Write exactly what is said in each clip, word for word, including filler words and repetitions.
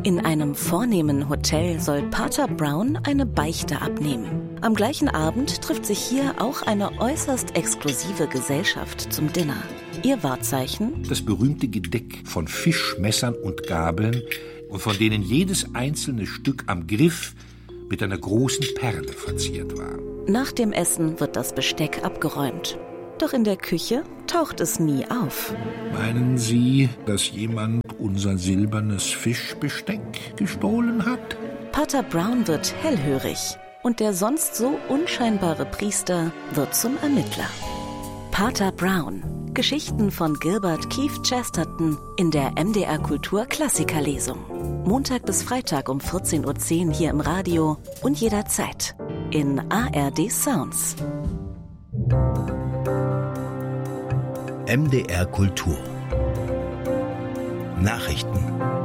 In einem vornehmen Hotel soll Pater Brown eine Beichte abnehmen. Am gleichen Abend trifft sich hier auch eine äußerst exklusive Gesellschaft zum Dinner. Ihr Wahrzeichen? Das berühmte Gedeck von Fischmessern und Gabeln, und von denen jedes einzelne Stück am Griff mit einer großen Perle verziert war. Nach dem Essen wird das Besteck abgeräumt. Doch in der Küche taucht es nie auf. Meinen Sie, dass jemand unser silbernes Fischbesteck gestohlen hat? Pater Brown wird hellhörig und der sonst so unscheinbare Priester wird zum Ermittler. Pater Brown. Geschichten von Gilbert Keith Chesterton in der M D R Kultur Klassikerlesung. Montag bis Freitag um vierzehn Uhr zehn hier im Radio und jederzeit in A R D Sounds. M D R Kultur Nachrichten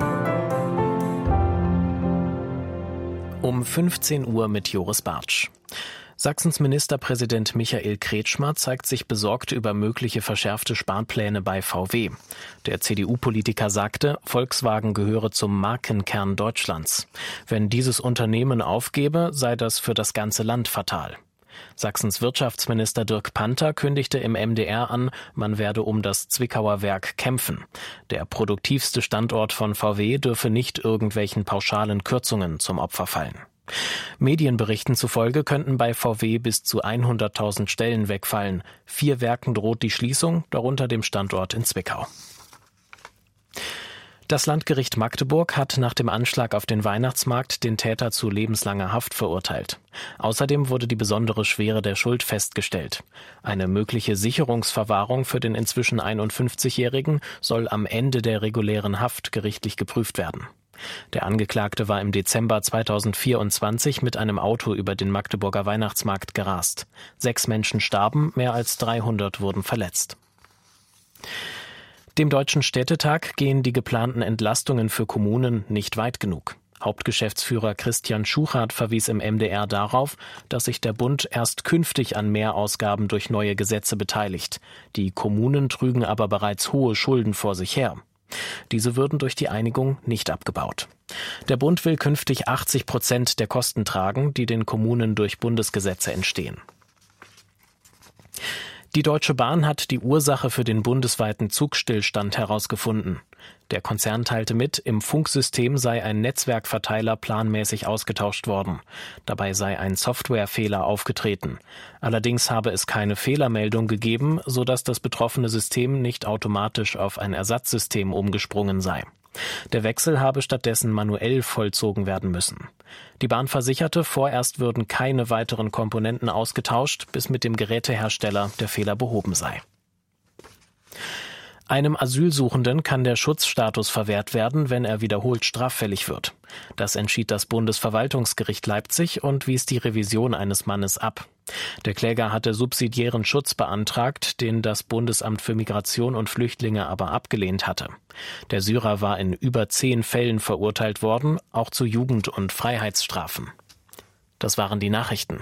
um fünfzehn Uhr mit Joris Bartsch. Sachsens Ministerpräsident Michael Kretschmer zeigt sich besorgt über mögliche verschärfte Sparpläne bei V W. Der C D U-Politiker sagte, Volkswagen gehöre zum Markenkern Deutschlands. Wenn dieses Unternehmen aufgebe, sei das für das ganze Land fatal. Sachsens Wirtschaftsminister Dirk Panther kündigte im M D R an, man werde um das Zwickauer Werk kämpfen. Der produktivste Standort von V W dürfe nicht irgendwelchen pauschalen Kürzungen zum Opfer fallen. Medienberichten zufolge könnten bei V W bis zu hunderttausend Stellen wegfallen. Vier Werken droht die Schließung, darunter dem Standort in Zwickau. Das Landgericht Magdeburg hat nach dem Anschlag auf den Weihnachtsmarkt den Täter zu lebenslanger Haft verurteilt. Außerdem wurde die besondere Schwere der Schuld festgestellt. Eine mögliche Sicherungsverwahrung für den inzwischen einundfünfzigjährigen soll am Ende der regulären Haft gerichtlich geprüft werden. Der Angeklagte war im Dezember zweitausendvierundzwanzig mit einem Auto über den Magdeburger Weihnachtsmarkt gerast. Sechs Menschen starben, mehr als dreihundert wurden verletzt. Dem Deutschen Städtetag gehen die geplanten Entlastungen für Kommunen nicht weit genug. Hauptgeschäftsführer Christian Schuchart verwies im M D R darauf, dass sich der Bund erst künftig an Mehrausgaben durch neue Gesetze beteiligt. Die Kommunen trügen aber bereits hohe Schulden vor sich her. Diese würden durch die Einigung nicht abgebaut. Der Bund will künftig achtzig Prozent der Kosten tragen, die den Kommunen durch Bundesgesetze entstehen. Die Deutsche Bahn hat die Ursache für den bundesweiten Zugstillstand herausgefunden. Der Konzern teilte mit, im Funksystem sei ein Netzwerkverteiler planmäßig ausgetauscht worden. Dabei sei ein Softwarefehler aufgetreten. Allerdings habe es keine Fehlermeldung gegeben, sodass das betroffene System nicht automatisch auf ein Ersatzsystem umgesprungen sei. Der Wechsel habe stattdessen manuell vollzogen werden müssen. Die Bahn versicherte, vorerst würden keine weiteren Komponenten ausgetauscht, bis mit dem Gerätehersteller der Fehler behoben sei. Einem Asylsuchenden kann der Schutzstatus verwehrt werden, wenn er wiederholt straffällig wird. Das entschied das Bundesverwaltungsgericht Leipzig und wies die Revision eines Mannes ab. Der Kläger hatte subsidiären Schutz beantragt, den das Bundesamt für Migration und Flüchtlinge aber abgelehnt hatte. Der Syrer war in über zehn Fällen verurteilt worden, auch zu Jugend- und Freiheitsstrafen. Das waren die Nachrichten.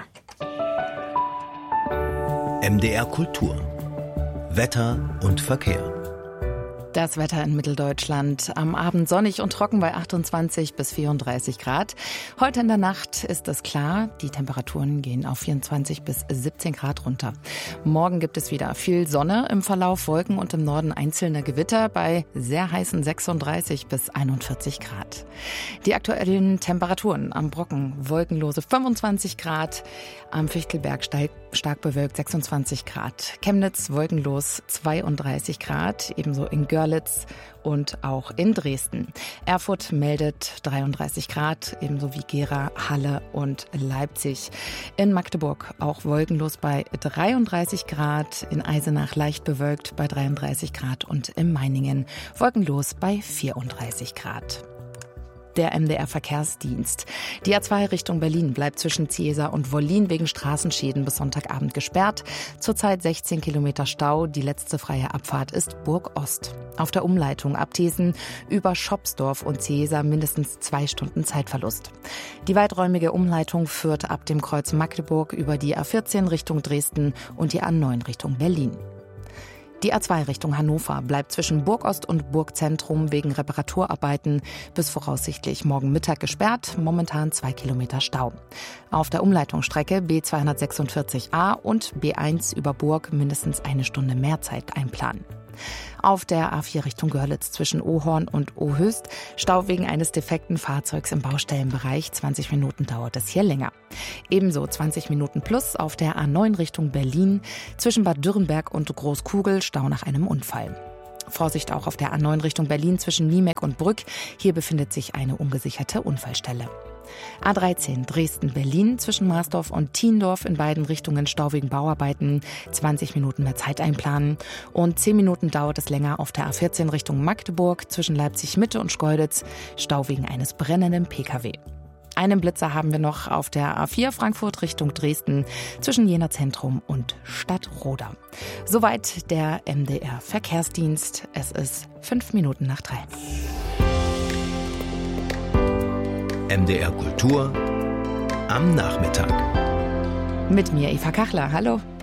M D R Kultur Wetter und Verkehr. Das Wetter in Mitteldeutschland. Am Abend sonnig und trocken bei achtundzwanzig bis vierunddreißig Grad. Heute in der Nacht ist es klar. Die Temperaturen gehen auf vierundzwanzig bis siebzehn Grad runter. Morgen gibt es wieder viel Sonne im Verlauf, Wolken und im Norden einzelne Gewitter bei sehr heißen sechsunddreißig bis einundvierzig Grad. Die aktuellen Temperaturen am Brocken: wolkenlose fünfundzwanzig Grad, am Fichtelberg stark bewölkt sechsundzwanzig Grad, Chemnitz wolkenlos zweiunddreißig Grad, ebenso in Görlitz und auch in Dresden. Erfurt meldet dreiunddreißig Grad, ebenso wie Gera, Halle und Leipzig. In Magdeburg auch wolkenlos bei dreiunddreißig Grad, in Eisenach leicht bewölkt bei dreiunddreißig Grad und in Meiningen wolkenlos bei vierunddreißig Grad. Der M D R-Verkehrsdienst. Die A zwei Richtung Berlin bleibt zwischen Ziesa und Wollin wegen Straßenschäden bis Sonntagabend gesperrt. Zurzeit sechzehn Kilometer Stau. Die letzte freie Abfahrt ist Burg Ost. Auf der Umleitung ab Thesen über Schopsdorf und Ziesa mindestens zwei Stunden Zeitverlust. Die weiträumige Umleitung führt ab dem Kreuz Magdeburg über die A vierzehn Richtung Dresden und die A neun Richtung Berlin. Die A zwei Richtung Hannover bleibt zwischen Burgost und Burgzentrum wegen Reparaturarbeiten bis voraussichtlich morgen Mittag gesperrt. Momentan zwei Kilometer Stau. Auf der Umleitungsstrecke B zweihundertsechsundvierzig a und B eins über Burg mindestens eine Stunde mehr Zeit einplanen. Auf der A vier Richtung Görlitz zwischen Ohorn und Ohöst Stau wegen eines defekten Fahrzeugs im Baustellenbereich. zwanzig Minuten dauert es hier länger. Ebenso zwanzig Minuten plus auf der A neun Richtung Berlin zwischen Bad Dürrenberg und Großkugel Stau nach einem Unfall. Vorsicht auch auf der A neun Richtung Berlin zwischen Niemeck und Brück. Hier befindet sich eine ungesicherte Unfallstelle. A dreizehn Dresden-Berlin zwischen Marsdorf und Thiendorf in beiden Richtungen Stau wegen Bauarbeiten. zwanzig Minuten mehr Zeit einplanen. Und zehn Minuten dauert es länger auf der A vierzehn Richtung Magdeburg zwischen Leipzig-Mitte und Schkeuditz. Stau wegen eines brennenden P K W. Einen Blitzer haben wir noch auf der A vier Frankfurt Richtung Dresden zwischen Jena Zentrum und Stadtroda. Soweit der M D R Verkehrsdienst. Es ist fünf Minuten nach drei. M D R Kultur am Nachmittag. Mit mir Eva Kachler. Hallo.